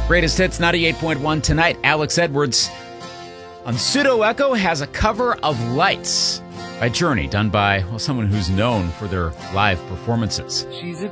Greatest Hits 98.1 tonight. Alex Edwards on Pseudo Echo has a cover of Lights by Journey, done by someone who's known for their live performances. She's a